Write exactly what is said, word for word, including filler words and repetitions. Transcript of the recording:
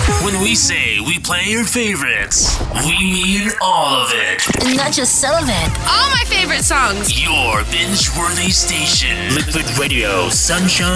When we say we play your favorites, we mean all of it. And not just some of it. All my favorite songs. Your binge-worthy station. Liquid Radio, Sunshine